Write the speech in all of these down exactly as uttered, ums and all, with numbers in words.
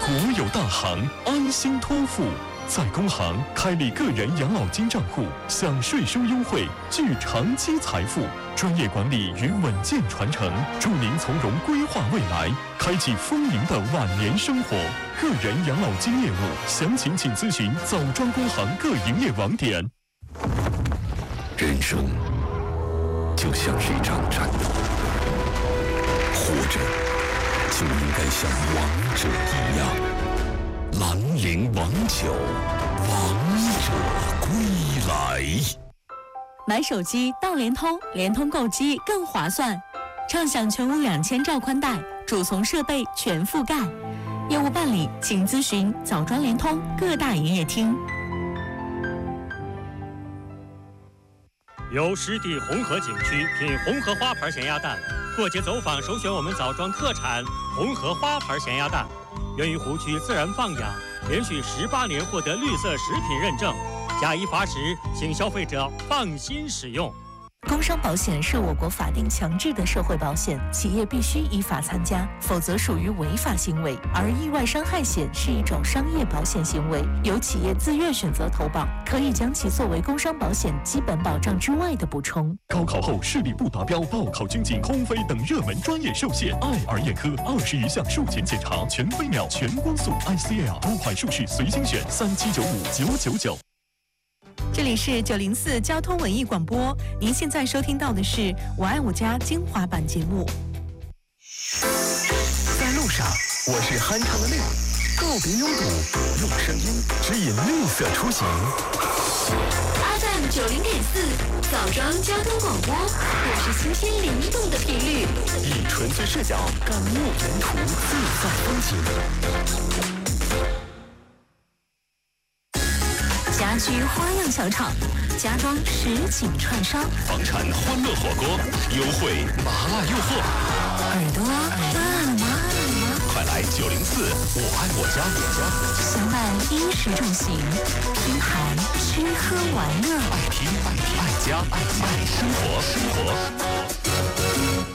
国有大行安心托付，在工行开立个人养老金账户，享税收优惠，聚长期财富。专业管理与稳健传承，助您从容规划未来，开启丰盈的晚年生活。个人养老金业务详情请咨询枣庄工行各营业网点。 人生就像是一场战斗，活着就应该像王者一样。兰陵王酒，王者归来。 买手机到联通，联通购机更划算，畅享全屋两千兆宽带，主从设备全覆盖。业务办理，请咨询枣庄联通各大营业厅。 由湿地红河景区品红河花牌咸鸭蛋，过节走访首选我们枣庄特产红河花牌咸鸭蛋，源于湖区自然放养，连续十八年获得绿色食品认证。假一罚十，请消费者放心使用。 工伤保险是我国法定强制的社会保险，企业必须依法参加，否则属于违法行为。而意外伤害险是一种商业保险行为，由企业自愿选择投保，可以将其作为工伤保险基本保障之外的补充。 高考后视力不达标、报考军警、空飞等热门专业受限，爱尔眼科二十余项术前检查，全飞秒、全光速 I C L 多款术式随心选，三七九五九九九。 这里是九零四交通文艺广播，您现在收听到的是《我爱我家》精华版节目。 在路上，我是酣畅的绿，告别拥堵，用声音指引绿色出行。 F M 九零点四，枣庄交通广播，我是新鲜灵动的频率， 以纯粹视角感悟沿途自在风景。 家居花样小厂，家装实景串烧， 房产欢乐火锅，优惠麻辣诱惑， 耳朵辣了吗？ 快来九零四，我爱我家，我家相伴衣食住行，拼盘吃喝玩乐， 爱听爱听爱家爱爱生活生活。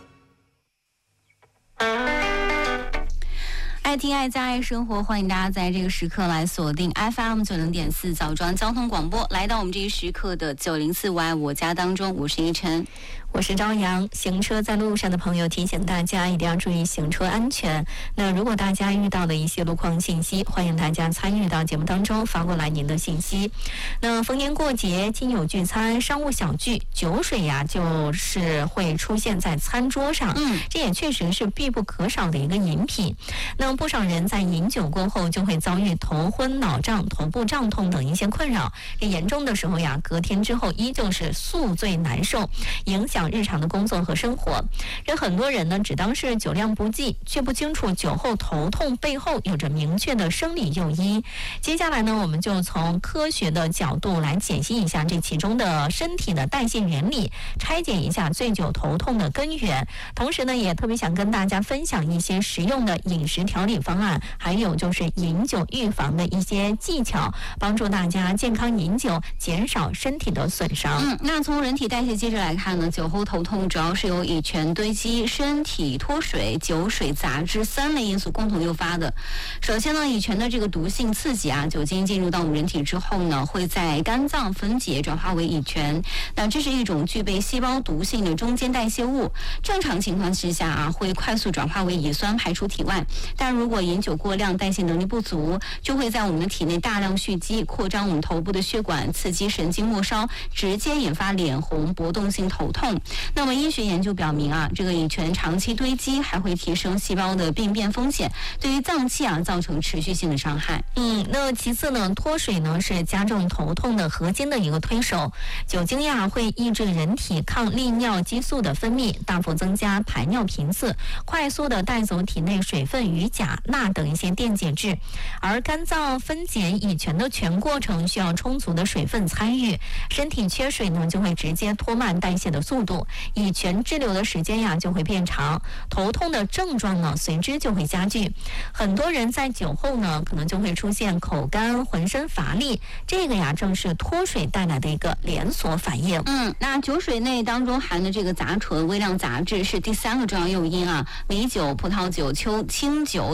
爱听爱家爱生活，欢迎大家在这个时刻来锁定 F M 九零点四枣庄交通广播，来到我们这一时刻的九零四我爱我家当中，我是依晨。 我是朝阳。行车在路上的朋友，提醒大家一定要注意行车安全。那如果大家遇到的一些路况信息，欢迎大家参与到节目当中发过来您的信息。那逢年过节、亲友聚餐、商务小聚，酒水呀、啊、就是会出现在餐桌上。嗯，这也确实是必不可少的一个饮品。那不少人在饮酒过后就会遭遇头昏脑胀、头部胀痛等一些困扰。这严重的时候呀，隔天之后依旧是宿醉难受，影响日常的工作和生活。这很多人呢只当是酒量不济，却不清楚酒后头痛背后有着明确的生理诱因。接下来呢，我们就从科学的角度来解析一下这其中的身体的代谢原理，拆解一下醉酒头痛的根源。同时呢，也特别想跟大家分享一些实用的饮食调理方案，还有就是饮酒预防的一些技巧，帮助大家健康饮酒，减少身体的损伤。 嗯，那从人体代谢机制来看呢，酒后头痛主要是由乙醛堆积、身体脱水、酒水杂质三类因素共同诱发的。首先呢，乙醛的这个毒性刺激啊，酒精进入到我们人体之后呢，会在肝脏分解转化为乙醛，那这是一种具备细胞毒性的中间代谢物。正常情况之下啊，会快速转化为乙酸排出体外，但如果饮酒过量，代谢能力不足，就会在我们的体内大量蓄积，扩张我们头部的血管，刺激神经末梢，直接引发脸红、搏动性头痛。那么医学研究表明啊，这个乙醛长期堆积还会提升细胞的病变风险，对于脏器啊造成持续性的伤害。 嗯，那其次呢，脱水呢是加重头痛的核心的一个推手。酒精呀会抑制人体抗利尿激素的分泌，大幅增加排尿频次，快速的带走体内水分与钾、钠等一些电解质。而肝脏分解乙醛的全过程需要充足的水分参与，身体缺水呢就会直接拖慢代谢的速度，乙醛滞留的时间呀就会变长，头痛的症状呢随之就会加剧。很多人在酒后呢可能就会出现口干、浑身乏力，这个呀正是脱水带来的一个连锁反应。 嗯，那酒水内当中含的这个杂醇、微量杂质是第三个重要诱因啊。米酒、葡萄酒、秋清酒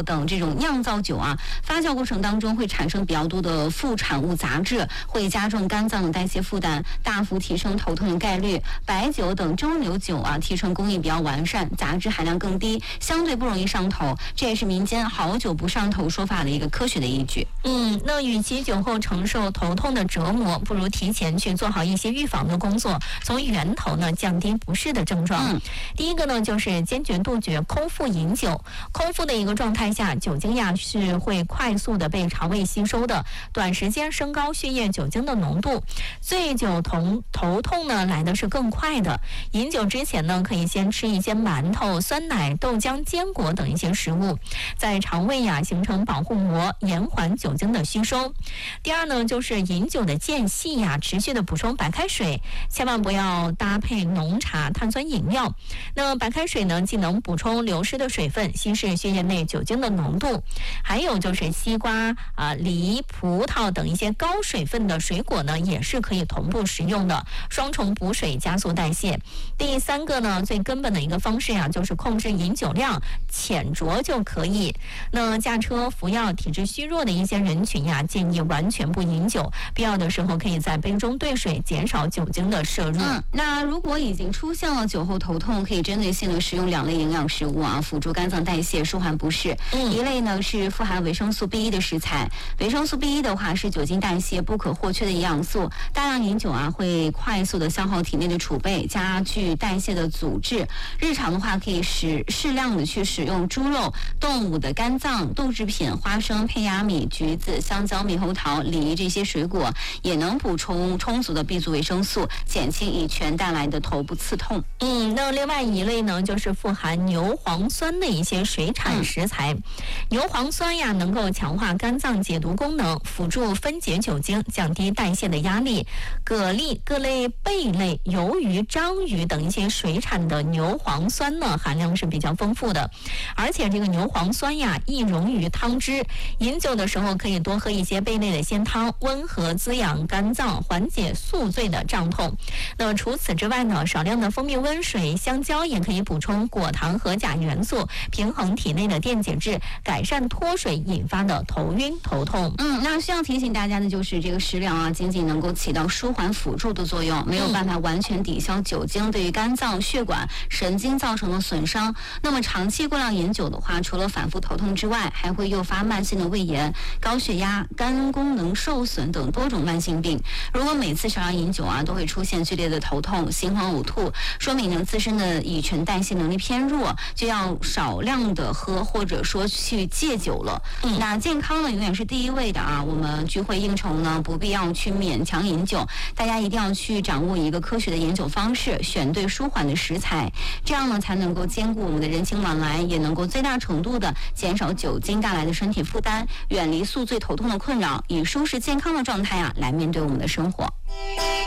等这种酿造酒啊，发酵过程当中会产生比较多的副产物杂质，会加重肝脏的代谢负担，大幅提升头痛的概率。白酒等蒸馏酒啊，提纯工艺比较完善，杂质含量更低，相对不容易上头，这也是民间好酒不上头说法的一个科学的依据。 嗯，那与其酒后承受头痛的折磨，不如提前去做好一些预防的工作，从源头呢降低不适的症状。 嗯、 第一个呢就是坚决杜绝空腹饮酒。空腹的一个状态下，酒精呀是会快速的被肠胃吸收的，短时间升高血液酒精的浓度，醉酒头头痛呢来的是更快的。饮酒之前呢，可以先吃一些馒头、酸奶、豆浆、坚果等一些食物，在肠胃呀形成保护膜，延缓酒精的吸收。第二呢，就是饮酒的间隙呀，持续的补充白开水，千万不要搭配浓茶、碳酸饮料。那白开水呢，既能补充流失的水分，稀释血液内酒精的浓度。还有就是西瓜啊、梨、葡萄等一些高水分的水果呢，也是可以同步食用的，双重补水，加速代谢。第三个呢，最根本的一个方式呀，就是控制饮酒量，浅酌就可以。那驾车、服药、体质虚弱的一些人群呀，建议完全不饮酒，必要的时候可以在杯中兑水，减少酒精的摄入。 嗯，那如果已经出现了酒后头痛，可以针对性的食用两类营养食物啊，辅助肝脏代谢，舒缓不适。 嗯， 一类呢是富含维生素 B 一 的食材，维生素 B 一 的话是酒精代谢不可或缺的营养素，大量饮酒啊会快速的消耗体内的储备，加剧代谢的阻滞。日常的话可以适适量的去使用猪肉、动物的肝脏、豆制品、花生、胚芽米、橘子、香蕉、猕猴桃、梨这些水果，也能补充充足的 B 族维生素，减轻乙醛带来的头部刺痛。 嗯，那另外一类呢，就是富含牛磺酸的一些水产食材。嗯、牛磺酸呀，能够强化肝脏解毒功能，辅助分解酒精，降低代谢的压力。蛤蜊、各类贝类、鱿鱼、章鱼等一些水产的牛磺酸呢，含量是比较丰富的。而且这个牛磺酸呀，易溶于汤汁，饮酒的时候可以多喝一些贝类的鲜汤，温和滋养肝脏，缓解宿醉的胀痛。那么除此之外呢，少量的蜂蜜温水、香蕉也可以补充果糖和钾元素，平衡体内的电解质，改善脱水引发的头晕头痛。 嗯，那需要提醒大家的就是这个食疗啊，仅仅能够起到舒缓辅助的作用，没有办法完全抵消酒精对于肝脏、血管、神经造成的损伤。那么长期过量饮酒的话，除了反复头痛之外，还会诱发慢性的胃炎、高血压、肝功能受损等多种慢性病。如果每次少量饮酒啊，都会出现剧烈的头痛、心慌、呕吐，说明呢自身的乙醛代谢能力偏弱，就要少量的喝，或者说去戒酒了。嗯，那健康呢永远是第一位的啊。我们聚会应酬呢，不必要去勉强饮酒，大家一定要去掌握一个科学的饮酒方式，选对舒缓的食材，这样呢才能够兼顾我们的人情往来，也能够最大程度的减少酒精带来的身体负担，远离宿醉头痛的困扰，以舒适健康的状态啊来面对我们的生活。